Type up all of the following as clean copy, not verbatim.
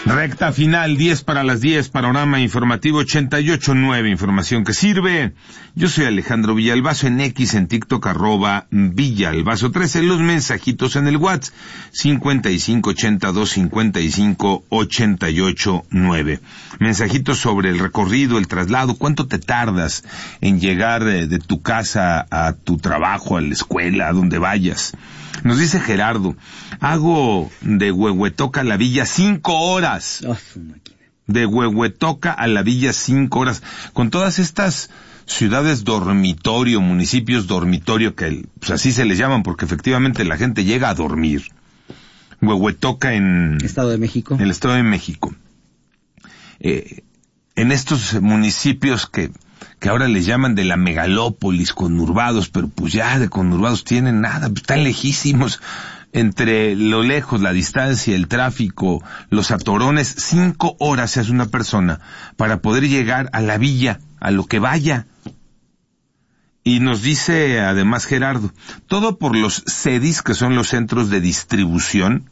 Recta final, 10 para las 10, panorama informativo 88.9, información que sirve. Yo soy Alejandro Villalbazo, en X, en TikTok, @Villalbazo 13, los mensajitos en el WhatsApp, 5582-5588-9. Mensajitos sobre el recorrido, el traslado, cuánto te tardas en llegar de tu casa a tu trabajo, a la escuela, a donde vayas. Nos dice Gerardo, hago de Huehuetoca a la Villa 5 horas. De Huehuetoca a la Villa 5 horas. Con todas estas ciudades dormitorio, municipios dormitorio, que pues así se les llaman porque efectivamente la gente llega a dormir. Huehuetoca en... Estado de México. En el Estado de México. En estos municipios que ahora les llaman de la megalópolis, conurbados, pero pues ya de conurbados tienen nada, pues están lejísimos. Entre lo lejos, la distancia, el tráfico, los atorones, 5 horas se hace una persona para poder llegar a la villa, a lo que vaya. Y nos dice además Gerardo, todo por los CEDIS, que son los centros de distribución,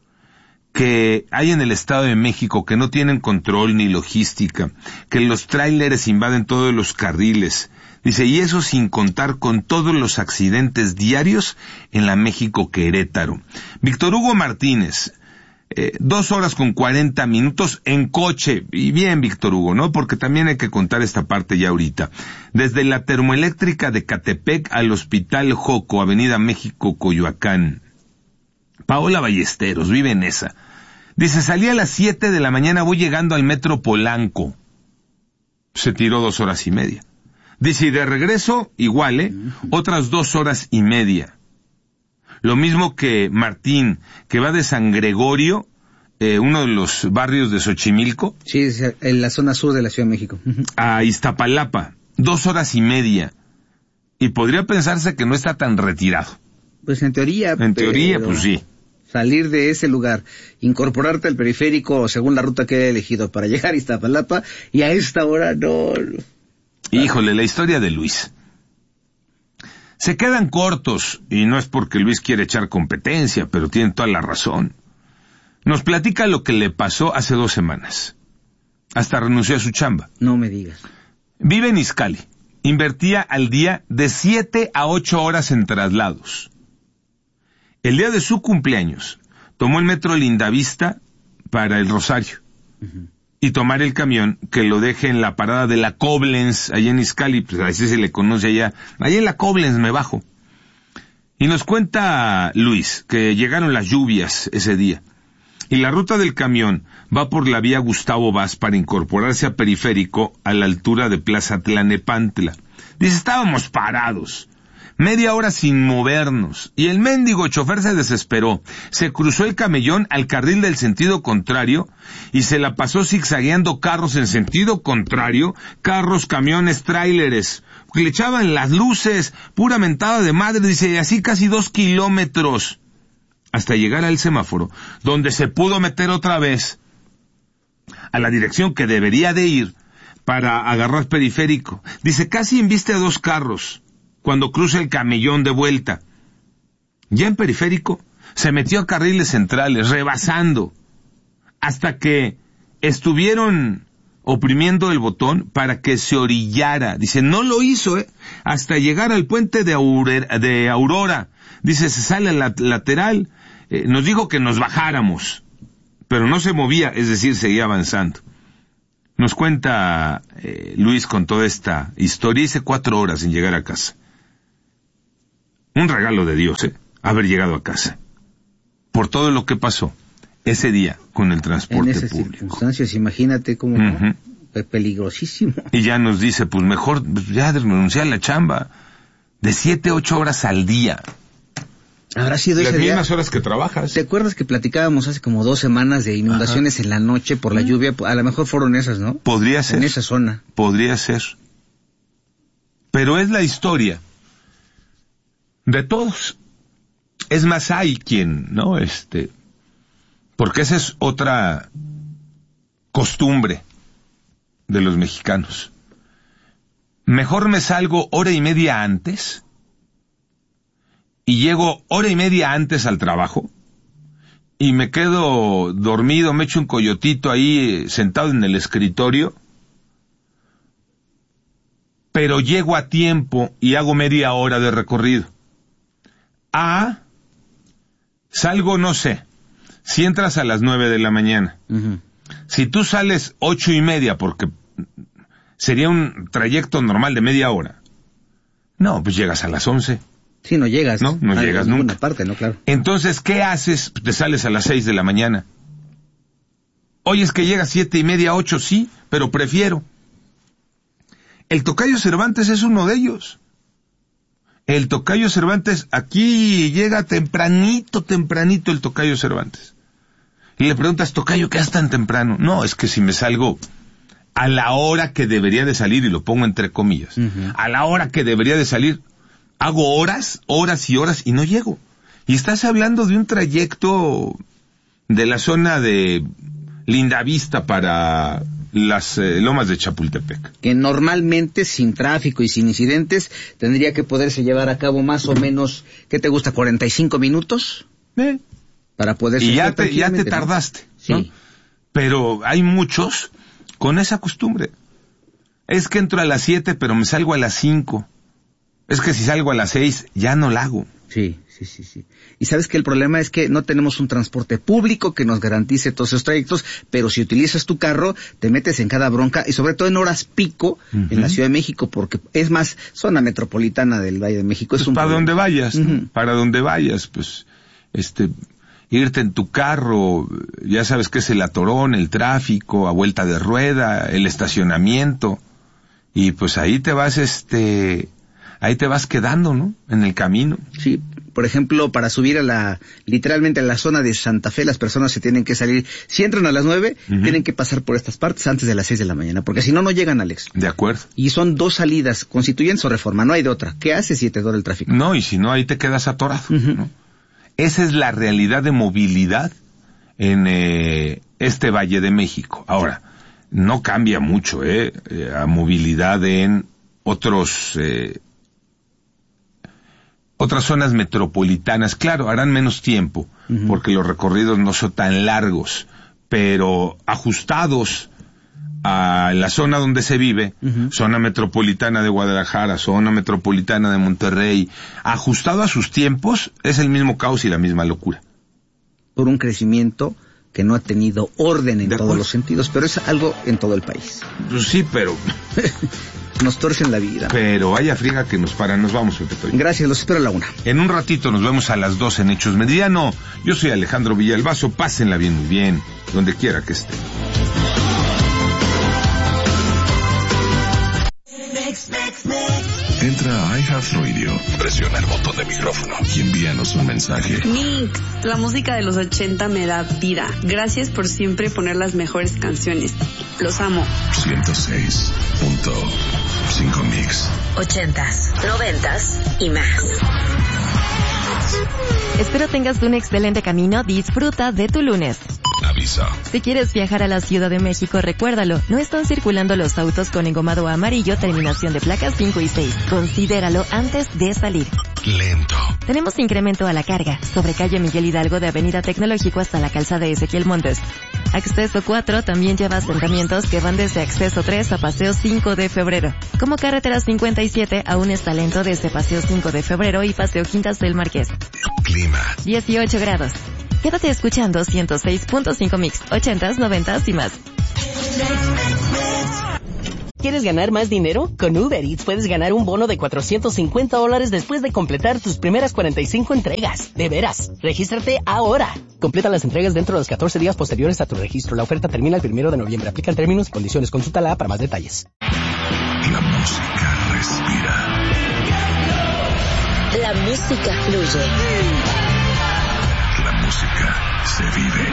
que hay en el Estado de México, que no tienen control ni logística, que los tráileres invaden todos los carriles. Dice, y eso sin contar con todos los accidentes diarios en la México Querétaro. Víctor Hugo Martínez, 2 horas con 40 minutos en coche. Y bien, Víctor Hugo, ¿no? Porque también hay que contar esta parte ya ahorita. Desde la termoeléctrica de Catepec al Hospital Joco, Avenida México, Coyoacán. Paola Ballesteros, vive en esa. Dice, salí a las 7 de la mañana, voy llegando al Metro Polanco. Se tiró 2 horas y media. Dice, y de regreso, igual, otras 2 horas y media. Lo mismo que Martín, que va de San Gregorio, uno de los barrios de Xochimilco. Sí, en la zona sur de la Ciudad de México. A Iztapalapa, 2 horas y media. Y podría pensarse que no está tan retirado. Pues en teoría. En teoría, pues sí. Salir de ese lugar, incorporarte al periférico según la ruta que he elegido para llegar a Iztapalapa, y a esta hora no. Híjole, la historia de Luis. Se quedan cortos, y no es porque Luis quiere echar competencia, pero tiene toda la razón. Nos platica lo que le pasó hace 2 semanas. Hasta renunció a su chamba. No me digas. Vive en Izcalli. Invertía al día de 7 a 8 horas en traslados. El día de su cumpleaños, tomó el metro Lindavista para el Rosario. Y tomar el camión que lo deje en la parada de la Koblenz, allá en Izcalli, pues así se le conoce allá. Allá en la Koblenz me bajo. Y nos cuenta Luis que llegaron las lluvias ese día. Y la ruta del camión va por la vía Gustavo Vaz para incorporarse a Periférico a la altura de Plaza Tlanepantla. Dice, estábamos parados. Media hora sin movernos, y el mendigo chofer se desesperó. Se cruzó el camellón al carril del sentido contrario y se la pasó zigzagueando carros en sentido contrario, carros, camiones, tráileres, que le echaban las luces, pura mentada de madre, dice, y así casi 2 kilómetros, hasta llegar al semáforo, donde se pudo meter otra vez a la dirección que debería de ir para agarrar Periférico. Dice, casi embiste a 2 carros. Cuando cruza el camellón de vuelta. Ya en Periférico, se metió a carriles centrales, rebasando, hasta que estuvieron oprimiendo el botón para que se orillara. Dice, no lo hizo, hasta llegar al puente de Aurora. Dice, se sale a la lateral, nos dijo que nos bajáramos, pero no se movía, es decir, seguía avanzando. Nos cuenta Luis con toda esta historia, hice 4 horas en llegar a casa. Un regalo de Dios, haber llegado a casa. Por todo lo que pasó ese día con el transporte público. En esas circunstancias, imagínate cómo peligrosísimo. Y ya nos dice, pues mejor ya renunciar a la chamba de 7, 8 horas al día. Habrá sido ese día. Las mismas horas que trabajas. ¿Te acuerdas que platicábamos hace como 2 semanas de inundaciones en la noche por la lluvia? A lo mejor fueron esas, ¿no? Podría ser. En esa zona. Podría ser. Pero es la historia de todos. Es más, hay quien, ¿no? Porque esa es otra costumbre de los mexicanos. Mejor me salgo hora y media antes y llego hora y media antes al trabajo y me quedo dormido, me echo un coyotito ahí sentado en el escritorio, pero llego a tiempo y hago media hora de recorrido. Salgo, no sé, si entras a las 9 de la mañana. Uh-huh. Si tú sales 8:30, porque sería un trayecto normal de media hora, no, pues llegas a las 11. Sí, no llegas. No llegas nunca. Ninguna parte, ¿no? Claro. Entonces, ¿qué haces? Te sales a las 6 de la mañana. Oye, es que llegas 7:30, 8, sí, pero prefiero. El Tocayo Cervantes es uno de ellos. El Tocayo Cervantes, aquí llega tempranito el Tocayo Cervantes. Y le preguntas, Tocayo, ¿qué haces tan temprano? No, es que si me salgo a la hora que debería de salir, y lo pongo entre comillas, uh-huh, a la hora que debería de salir, hago horas y horas y no llego. Y estás hablando de un trayecto de la zona de Lindavista para las lomas de Chapultepec. Que normalmente, sin tráfico y sin incidentes, tendría que poderse llevar a cabo más o menos, ¿qué te gusta? 45 minutos. Para poder... Y ya te tardaste, ¿no? Sí. Pero hay muchos con esa costumbre. Es que entro a las 7, pero me salgo a las 5. Es que si salgo a las 6, ya no la hago. Sí. Y sabes que el problema es que no tenemos un transporte público que nos garantice todos esos trayectos, pero si utilizas tu carro, te metes en cada bronca, y sobre todo en horas pico, uh-huh, en la Ciudad de México, porque es más zona metropolitana del Valle de México. Pues para donde vayas, uh-huh, ¿no? Para donde vayas, pues, irte en tu carro, ya sabes que es el atorón, el tráfico, a vuelta de rueda, el estacionamiento, y pues ahí te vas, ahí te vas quedando, ¿no? En el camino. Sí, por ejemplo, para subir literalmente a la zona de Santa Fe, las personas se tienen que salir, si entran a las 9, uh-huh, tienen que pasar por estas partes antes de las 6 de la mañana, porque si no, no llegan, Alex. De acuerdo. Y son 2 salidas, Constituyentes o Reforma, no hay de otra. ¿Qué haces si te dura el tráfico? No, y si no, ahí te quedas atorado, uh-huh, ¿no? Esa es la realidad de movilidad en este Valle de México. Ahora, no cambia mucho, a movilidad en otras zonas metropolitanas. Claro, harán menos tiempo, uh-huh, porque los recorridos no son tan largos, pero ajustados a la zona donde se vive, uh-huh, zona metropolitana de Guadalajara, zona metropolitana de Monterrey, ajustado a sus tiempos, es el mismo caos y la misma locura. Por un crecimiento que no ha tenido orden en todos los sentidos, pero es algo en todo el país. Pues sí, pero... nos torcen la vida. Pero vaya friega que nos paran. Nos vamos, Pepe Toño. Gracias, los espero a la 1. En un ratito nos vemos a las 2 en Hechos Meridiano. Yo soy Alejandro Villalbazo. Pásenla bien, muy bien, donde quiera que estén. Entra a iHeartRadio, presiona el botón de micrófono y envíanos un mensaje. Mix, la música de los 80 me da vida. Gracias por siempre poner las mejores canciones. Los amo. 106.5 Mix. 80s, 90s y más. Espero tengas un excelente camino. Disfruta de tu lunes. Aviso. Si quieres viajar a la Ciudad de México, recuérdalo, no están circulando los autos con engomado amarillo, terminación de placas 5 y 6. Considéralo antes de salir. Lento. Tenemos incremento a la carga, sobre calle Miguel Hidalgo de Avenida Tecnológico hasta la calzada Ezequiel Montes. Acceso 4 también lleva asentamientos que van desde Acceso 3 a Paseo 5 de Febrero. Como carretera 57 aún está lento desde Paseo 5 de Febrero y Paseo Quintas del Marqués. Clima. 18 grados. Quédate escuchando 106.5 Mix, 80s, 90s y más. ¿Quieres ganar más dinero? Con Uber Eats puedes ganar un bono de $450 después de completar tus primeras 45 entregas. De veras, regístrate ahora. Completa las entregas dentro de los 14 días posteriores a tu registro. La oferta termina el 1 de noviembre. Aplican términos y condiciones. Consúltala para más detalles. La música respira. La música fluye. La música se vive.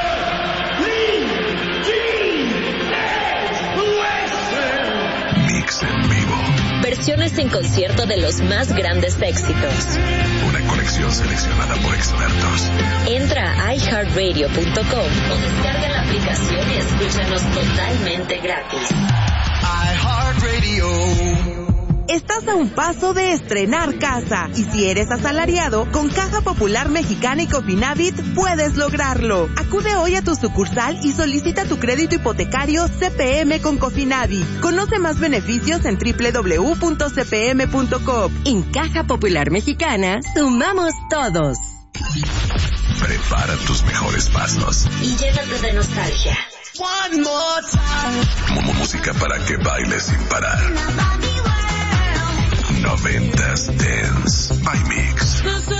Mix en vivo. Versiones en concierto de los más grandes éxitos. Una colección seleccionada por expertos. Entra a iHeartRadio.com o descarga la aplicación y escúchanos totalmente gratis. iHeartRadio. Estás a un paso de estrenar casa. Y si eres asalariado, con Caja Popular Mexicana y Cofinavit puedes lograrlo. Acude hoy a tu sucursal y solicita tu crédito hipotecario CPM con Cofinavit. Conoce más beneficios en www.cpm.com. En Caja Popular Mexicana, sumamos todos. Prepara tus mejores pasos. Y llénate de nostalgia. One more time. Música para que bailes sin parar. 90s Dance by Mix.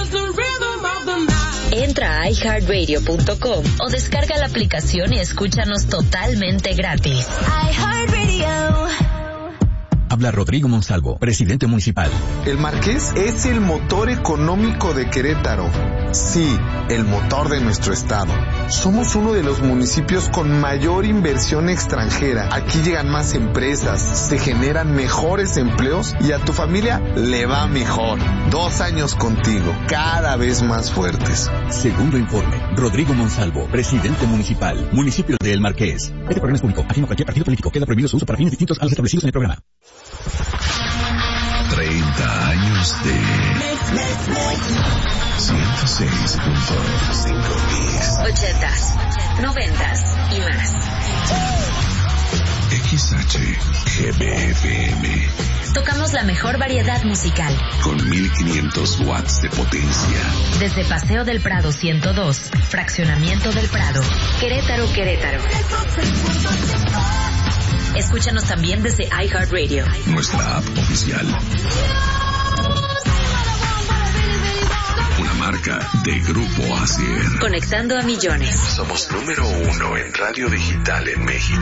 Entra a iHeartRadio.com o descarga la aplicación y escúchanos totalmente gratis. iHeartRadio. Habla Rodrigo Monsalvo, presidente municipal. El Marqués es el motor económico de Querétaro. Sí, el motor de nuestro estado. Somos uno de los municipios con mayor inversión extranjera. Aquí llegan más empresas, se generan mejores empleos y a tu familia le va mejor. 2 años contigo, cada vez más fuertes. Segundo informe, Rodrigo Monsalvo, presidente municipal, municipio de El Marqués. Este programa es público, ajeno a cualquier partido político. Queda prohibido su uso para fines distintos a los establecidos en el programa. 30 años de 106.5 Mix. 80s, 90s y más. XHGBFM. Tocamos la mejor variedad musical. Con 1500 watts de potencia. Desde Paseo del Prado 102, Fraccionamiento del Prado, Querétaro, Querétaro. Escúchanos también desde iHeartRadio. Nuestra app oficial. Una marca de Grupo Asier. Conectando a millones. Somos número 1 en radio digital en México.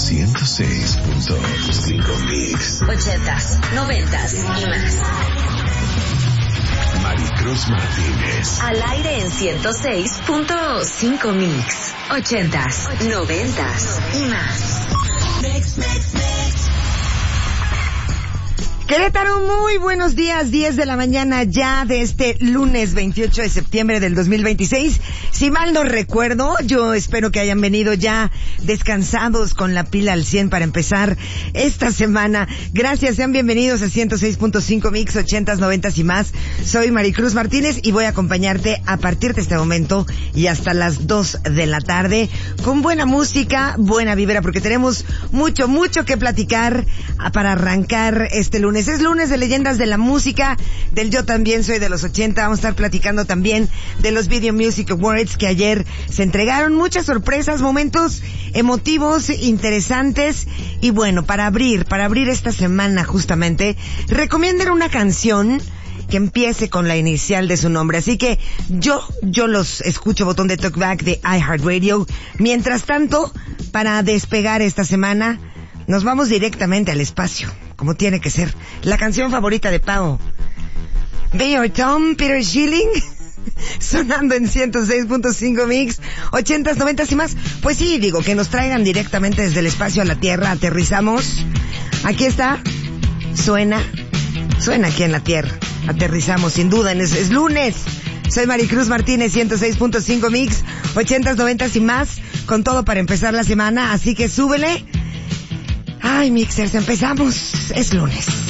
106.5 Mix. 80s, 90s y más. Maricruz Martínez. Al aire en 106.5 Mix. 80s, 90s y más. Querétaro, muy buenos días, 10 de la mañana ya de este lunes 28 de septiembre del 2026. Si mal no recuerdo, yo espero que hayan venido ya descansados con la pila al 100 para empezar esta semana. Gracias, sean bienvenidos a 106.5 Mix, 80s, 90s y más. Soy Maricruz Martínez y voy a acompañarte a partir de este momento y hasta las 2 de la tarde con buena música, buena vibra, porque tenemos mucho que platicar para arrancar este lunes. Es lunes de leyendas de la música, del Yo También Soy de los 80. Vamos a estar platicando también de los Video Music Awards que ayer se entregaron. Muchas sorpresas, momentos emotivos, interesantes. Y bueno, para abrir esta semana justamente, recomienden una canción que empiece con la inicial de su nombre. Así que yo los escucho, botón de talkback de iHeartRadio. Mientras tanto, para despegar esta semana, nos vamos directamente al espacio, como tiene que ser. La canción favorita de Pau, Be Your Tom, Peter Schilling, sonando en 106.5 Mix, 80s, 90s y más. Pues sí, digo, que nos traigan directamente desde el espacio a la Tierra. Aterrizamos. Aquí está. Suena aquí en la Tierra. Aterrizamos, sin duda, es lunes. Soy Maricruz Martínez, 106.5 Mix, 80s, 90s y más, con todo para empezar la semana. Así que súbele. Ay, Mixers, empezamos. Es lunes.